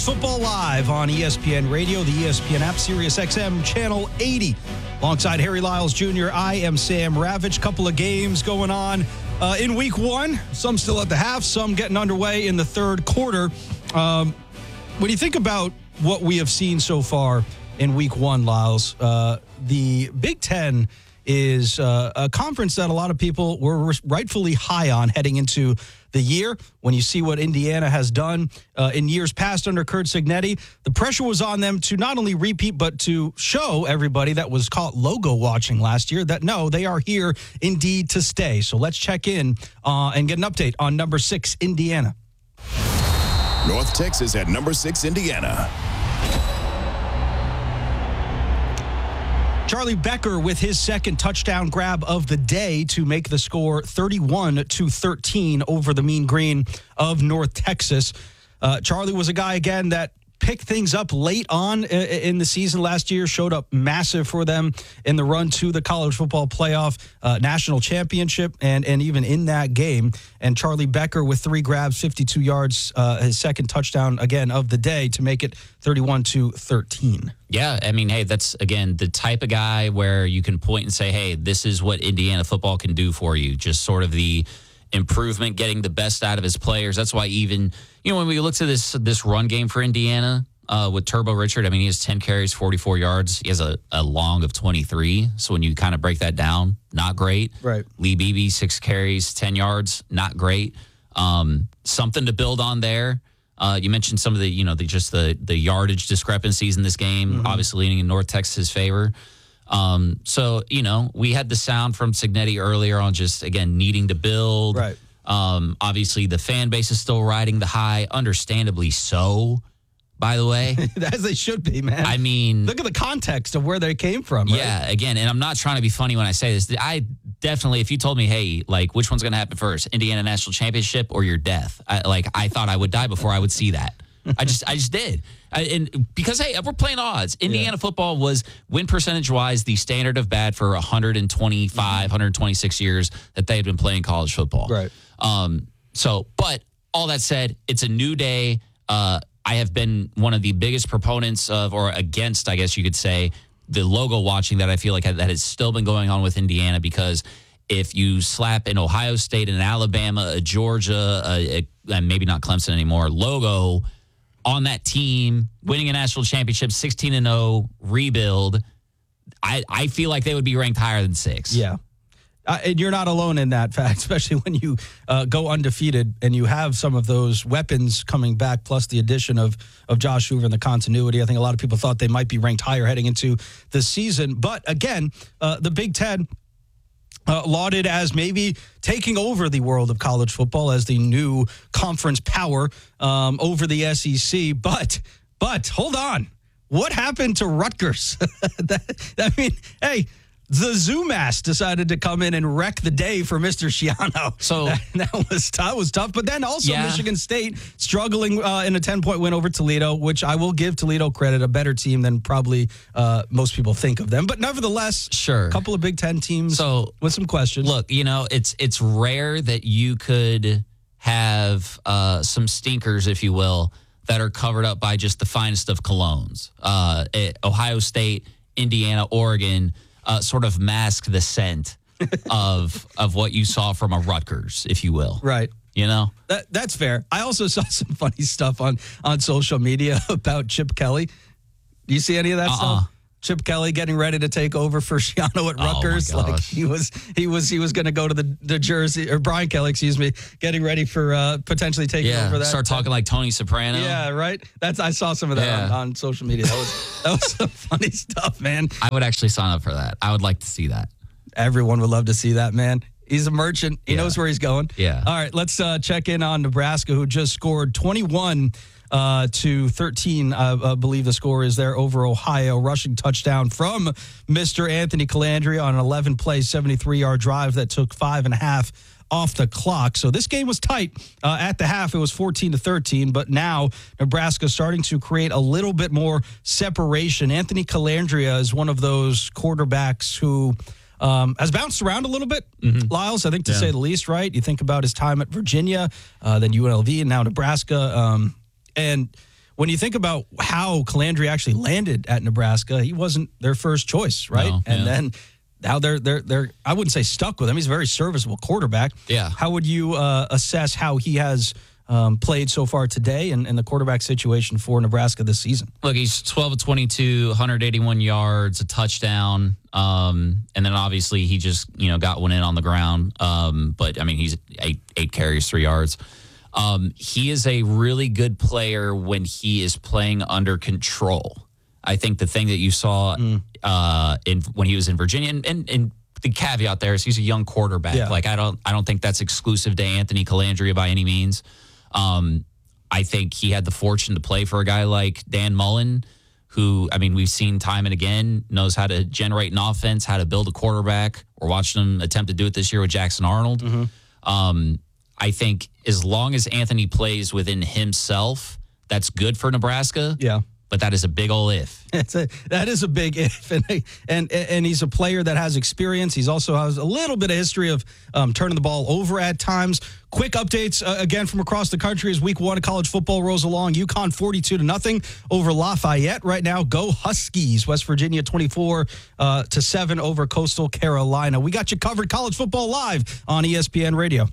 College Football Live on ESPN Radio, the ESPN app, Sirius XM, Channel 80. Alongside Harry Lyles Jr., I am Sam Ravitch. Couple of games going on in Week 1. Some still at the half, some getting underway in the third quarter. When you think about what we have seen so far in Week 1, Lyles, the Big Ten is a conference that a lot of people were rightfully high on heading into the year. When you see what Indiana has done in years past under Curt Cignetti, the pressure was on them to not only repeat, but to show everybody that was caught logo watching last year that, no, they are here indeed to stay. So let's check in and get an update on number 6, Indiana. North Texas at number 6, Indiana. Charlie Becker with his second touchdown grab of the day to make the score 31-13 over the Mean Green of North Texas. Charlie was a guy, again, that picked things up late on in the season last year, showed up massive for them in the run to the college football playoff national championship, and even in that game. And Charlie Becker with 3 grabs, 52 yards, his second touchdown, again, of the day to make it 31-13. Yeah, I mean, hey, that's, again, the type of guy where you can point and say, hey, this is what Indiana football can do for you. Just sort of the improvement, getting the best out of his players. That's why even, when we look to this run game for Indiana with Turbo Richard, I mean, he has 10 carries, 44 yards. He has a long of 23. So when you kind of break that down, not great. Right. Lee Beebe, 6 carries, 10 yards, not great. Something to build on there. You mentioned some of the, the yardage discrepancies in this game, obviously leaning in North Texas' favor. So, we had the sound from Cignetti earlier on just, again, needing to build. Right. Obviously, the fan base is still riding the high, understandably so, by the way. As they should be, man. I mean, look at the context of where they came from. Right? Yeah, again, and I'm not trying to be funny when I say this. I definitely, if you told me, hey, like, which one's going to happen first, Indiana National Championship or your death? I thought I would die before I would see that. I just did. And because, hey, we're playing odds. Indiana football was, win percentage-wise, the standard of bad for 125, 126 years that they had been playing college football. Right. But all that said, it's a new day. I have been one of the biggest proponents of, or against, I guess you could say, the logo watching that I feel like that has still been going on with Indiana, because if you slap an Ohio State, an Alabama, a Georgia, and maybe not Clemson anymore, logo on that team, winning a national championship, 16-0, rebuild, I feel like they would be ranked higher than 6. Yeah. And you're not alone in that fact, especially when you go undefeated and you have some of those weapons coming back, plus the addition of Josh Hoover and the continuity. I think a lot of people thought they might be ranked higher heading into the season. But again, the Big Ten lauded as maybe taking over the world of college football as the new conference power over the SEC. But hold on. What happened to Rutgers? I mean, hey, the Zoomass decided to come in and wreck the day for Mr. Schiano. So that was tough. But then also Michigan State struggling in a 10-point win over Toledo, which I will give Toledo credit, a better team than probably most people think of them. But nevertheless, sure, a couple of Big Ten teams with some questions. Look, it's rare that you could have some stinkers, if you will, that are covered up by just the finest of colognes. Ohio State, Indiana, Oregon sort of mask the scent of what you saw from a Rutgers, if you will. Right. That's fair. I also saw some funny stuff on social media about Chip Kelly. Do you see any of that stuff? Chip Kelly getting ready to take over for Schiano at Rutgers. Oh my gosh. Like he was going to go to the Jersey, or Brian Kelly, excuse me, getting ready for potentially taking over that. Start talking like Tony Soprano. Yeah, right. I saw some of that on social media. That was some funny stuff, man. I would actually sign up for that. I would like to see that. Everyone would love to see that, man. He's a merchant. He knows where he's going. Yeah. All right, let's check in on Nebraska, who just scored 21 to 13, I believe the score is there, over Ohio. Rushing touchdown from Mr. Anthony Calandria on an 11-play, 73-yard drive that took 5.5 off the clock. So this game was tight. At the half, it was 14-13, but now Nebraska starting to create a little bit more separation. Anthony Calandria is one of those quarterbacks who has bounced around a little bit, Lyles, I think, to say the least, right? You think about his time at Virginia, then UNLV, and now Nebraska. And when you think about how Calandri actually landed at Nebraska, he wasn't their first choice, right? No, and then now they're I wouldn't say stuck with him. He's a very serviceable quarterback. Yeah. How would you assess how he has played so far today and the quarterback situation for Nebraska this season? Look, he's 12 of 22, 181 yards, a touchdown. And then obviously he just, got one in on the ground. But I mean, he's eight carries, 3 yards. He is a really good player when he is playing under control. I think the thing that you saw when he was in Virginia, and the caveat there is he's a young quarterback. Yeah. Like I don't think that's exclusive to Anthony Calandria by any means. I think he had the fortune to play for a guy like Dan Mullen, who, I mean, we've seen time and again, knows how to generate an offense, how to build a quarterback. We're watching him attempt to do it this year with Jackson Arnold. I think as long as Anthony plays within himself, that's good for Nebraska. Yeah. But that is a big ol' if. That is a big if, and he's a player that has experience. He's also has a little bit of history of turning the ball over at times. Quick updates again from across the country as Week 1 of college football rolls along. UConn 42-0 over Lafayette right now. Go Huskies. West Virginia 24-7 over Coastal Carolina. We got you covered. College football live on ESPN Radio.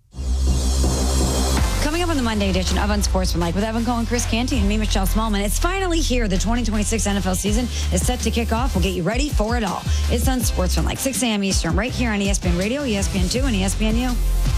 Coming up on the Monday edition of Unsportsmanlike with Evan Cohen, Chris Canty, and me, Michelle Smallman. It's finally here. The 2026 NFL season is set to kick off. We'll get you ready for it all. It's Unsportsmanlike, 6 a.m. Eastern, right here on ESPN Radio, ESPN2, and ESPNU.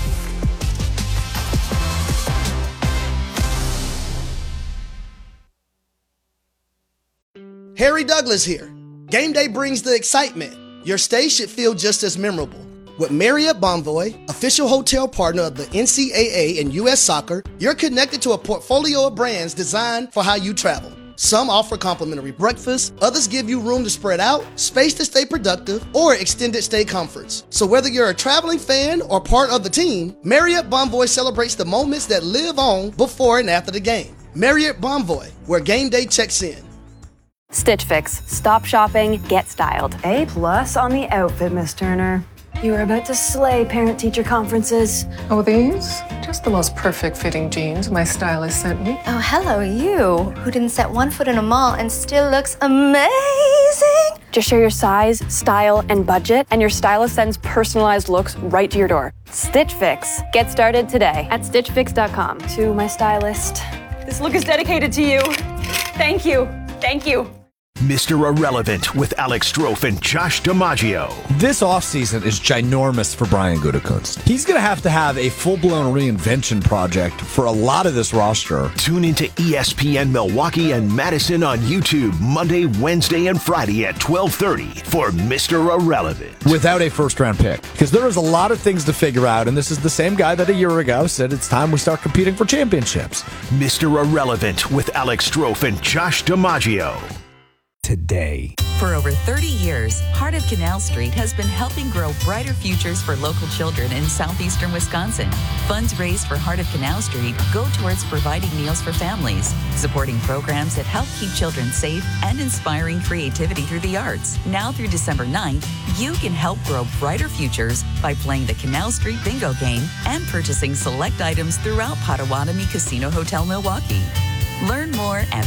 Harry Douglas here. Game day brings the excitement. Your stay should feel just as memorable. With Marriott Bonvoy, official hotel partner of the NCAA and U.S. Soccer, you're connected to a portfolio of brands designed for how you travel. Some offer complimentary breakfast, others give you room to spread out, space to stay productive, or extended stay comforts. So whether you're a traveling fan or part of the team, Marriott Bonvoy celebrates the moments that live on before and after the game. Marriott Bonvoy, where game day checks in. Stitch Fix. Stop shopping, get styled. A+ on the outfit, Miss Turner. You are about to slay parent-teacher conferences. Oh, these? Just the most perfect fitting jeans my stylist sent me. Oh, hello, you, who didn't set one foot in a mall and still looks amazing. Just share your size, style, and budget, and your stylist sends personalized looks right to your door. Stitch Fix. Get started today at StitchFix.com. To my stylist. This look is dedicated to you. Thank you. Thank you. Mr. Irrelevant with Alex Strofe and Josh DiMaggio. This offseason is ginormous for Brian Gutekunst. He's going to have a full-blown reinvention project for a lot of this roster. Tune into ESPN Milwaukee and Madison on YouTube Monday, Wednesday, and Friday at 12:30 for Mr. Irrelevant. Without a first-round pick. Because there is a lot of things to figure out, and this is the same guy that a year ago said it's time we start competing for championships. Mr. Irrelevant with Alex Strofe and Josh DiMaggio. Today. For over 30 years, Heart of Canal Street has been helping grow brighter futures for local children in southeastern Wisconsin. Funds raised for Heart of Canal Street go towards providing meals for families, supporting programs that help keep children safe, and inspiring creativity through the arts. Now through December 9th, you can help grow brighter futures by playing the Canal Street Bingo game and purchasing select items throughout Potawatomi Casino Hotel Milwaukee. Learn more at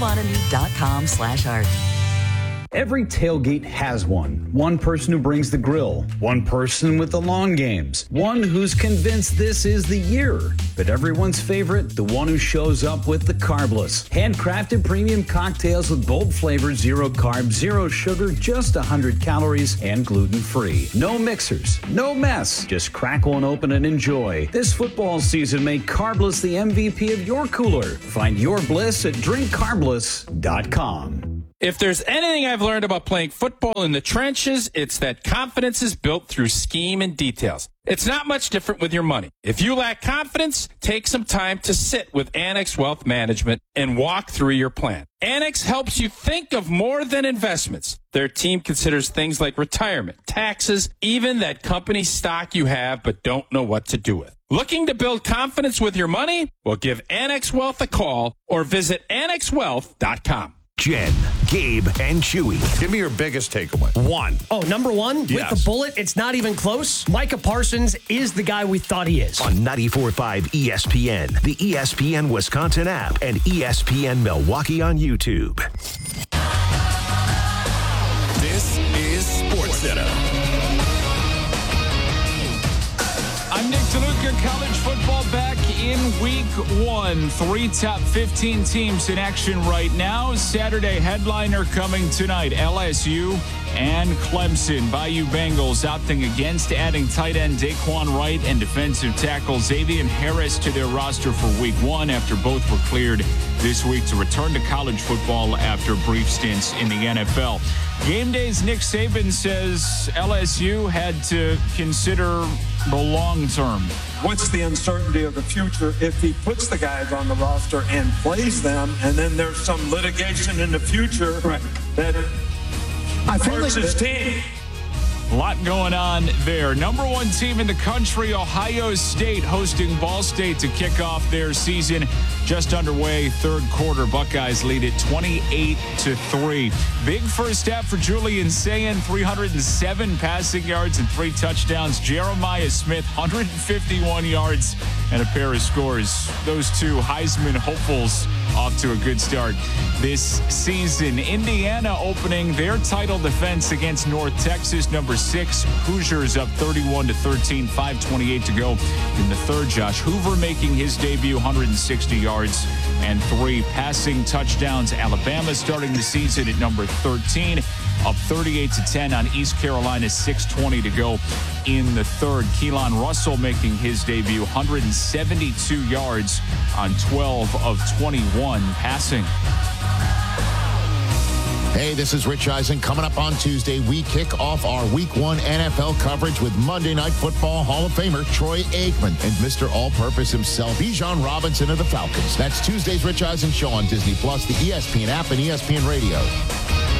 potawatomi.com/art. Every tailgate has one. One person who brings the grill. One person with the long games. One who's convinced this is the year. But everyone's favorite, the one who shows up with the carbless. Handcrafted premium cocktails with bold flavors, 0 carbs, 0 sugar, just 100 calories, and gluten-free. No mixers, no mess. Just crack one open and enjoy. This football season, make Carbless the MVP of your cooler. Find your bliss at drinkcarbless.com. If there's anything I've learned about playing football in the trenches, it's that confidence is built through scheme and details. It's not much different with your money. If you lack confidence, take some time to sit with Annex Wealth Management and walk through your plan. Annex helps you think of more than investments. Their team considers things like retirement, taxes, even that company stock you have but don't know what to do with. Looking to build confidence with your money? Well, give Annex Wealth a call or visit annexwealth.com. Jen, Gabe, and Chewy. Give me your biggest takeaway. One. Oh, number one, Yes. with the bullet, it's not even close. Micah Parsons is the guy we thought he is. On 94.5 ESPN, the ESPN Wisconsin app, and ESPN Milwaukee on YouTube. This is SportsCenter. I'm Nick DeLuca. College football back in week 1. 3 top 15 teams in action right now. Saturday headliner coming tonight. LSU and Clemson. Bayou Bengals opting against adding tight end Daquan Wright and defensive tackle Xavier Harris to their roster for week 1 after both were cleared this week to return to college football after brief stints in the NFL. Game Day's Nick Saban says LSU had to consider the long term. What's the uncertainty of the future if he puts the guys on the roster and plays them, and then there's some litigation in the future that hurts his team? A lot going on there. Number 1 team in the country, Ohio State, hosting Ball State to kick off their season. Just underway, third quarter. Buckeyes lead it 28-3. Big first half for Julian Sayin, 307 passing yards and 3 touchdowns. Jeremiah Smith, 151 yards and a pair of scores. Those two Heisman hopefuls off to a good start this season. Indiana opening their title defense against North Texas, number 6. Hoosiers up 31-13, 5:28 to go in the third. Josh Hoover making his debut, 160 yards and 3 passing touchdowns. Alabama starting the season at number 13, up 38-10 on East Carolina, 6:20 to go in the third. Keelan Russell making his debut, 172 yards on 12 of 21 passing. Hey, this is Rich Eisen. Coming up on Tuesday, we kick off our Week 1 NFL coverage with Monday Night Football Hall of Famer Troy Aikman and Mr. All-Purpose himself, Bijan Robinson of the Falcons. That's Tuesday's Rich Eisen Show on Disney+, the ESPN app, and ESPN Radio.